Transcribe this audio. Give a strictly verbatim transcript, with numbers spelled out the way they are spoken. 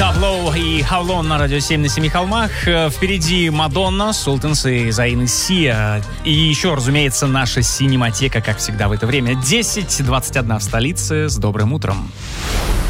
Таблоу и Хавлон на радио семь на семи холмах. Впереди Мадонна, Султанс и Заин и Сия. И еще, разумеется, наша синематека, как всегда в это время. десять двадцать один в столице. С добрым утром.